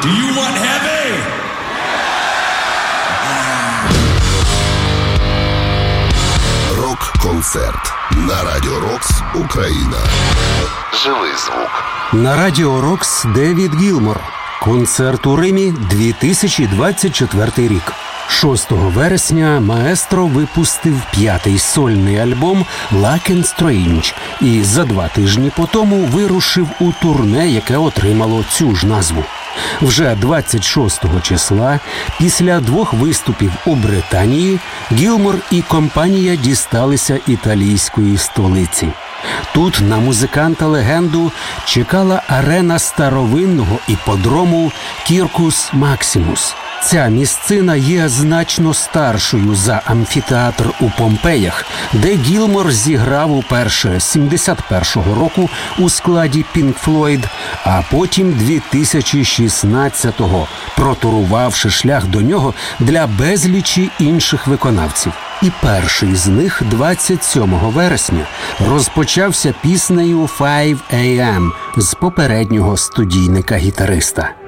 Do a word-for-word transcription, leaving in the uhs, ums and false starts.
Do you want heavy? Рок-концерт на Радіо Рокс Україна. Живий звук. На Радіо Рокс Девід Гілмор. Концерт у Римі, дві тисячі двадцять четвертий рік. шостого вересня маестро випустив п'ятий сольний альбом «Luck and Strange» і за два тижні по тому вирушив у турне, яке отримало цю ж назву. Вже двадцять шостого числа, після двох виступів у Британії, Гілмор і компанія дісталися італійської столиці. Тут на музиканта-легенду чекала арена старовинного іпподрому Кіркус Максимус. Ця місцина є значно старшою за амфітеатр у Помпеях, де Гілмор зіграв уперше сімдесят першого року у складі Pink Floyd, а потім дві тисячі шістнадцятого, протурувавши шлях до нього для безлічі інших виконавців. І перший з них двадцять сьомого вересня розпочався піснею «файв ей ем» з попереднього студійника-гітариста.